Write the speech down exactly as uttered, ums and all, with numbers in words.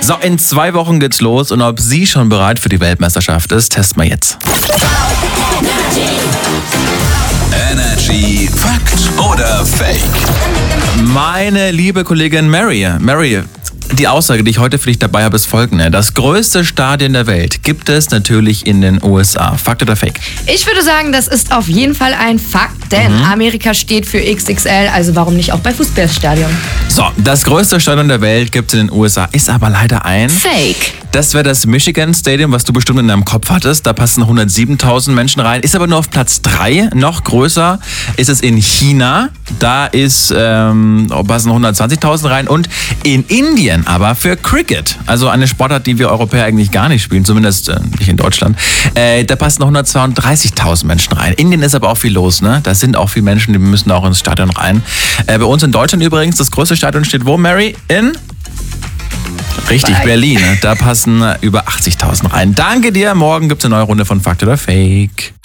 So, in zwei Wochen geht's los und ob sie schon bereit für die Weltmeisterschaft ist, testen wir jetzt. Energy Fakt oder Fake? Meine liebe Kollegin Mary, Mary, die Aussage, die ich heute für dich dabei habe, ist folgende. Das größte Stadion der Welt gibt es natürlich in den U S A. Fakt oder Fake? Ich würde sagen, das ist auf jeden Fall ein Fakt, denn mhm. Amerika steht für X X L, also warum nicht auch bei Fußballstadion? So, das größte Stadion der Welt gibt es in den U S A, ist aber leider ein... Fake. Das wäre das Michigan Stadium, was du bestimmt in deinem Kopf hattest. Da passen hundertsiebentausend Menschen rein. Ist aber nur auf Platz drei. Noch größer ist es in China. Da ist, ähm, passen hundertzwanzigtausend rein. Und in Indien aber für Cricket. Also eine Sportart, die wir Europäer eigentlich gar nicht spielen. Zumindest äh, nicht in Deutschland. Äh, da passen hundertzweiunddreißigtausend Menschen rein. Indien ist aber auch viel los, ne? Da sind auch viele Menschen, die müssen auch ins Stadion rein. Äh, bei uns in Deutschland übrigens, das größte Stadion steht wo, Mary? In... Richtig, Berlin. Da passen über achtzigtausend rein. Danke dir. Morgen gibt es eine neue Runde von Fakt oder Fake.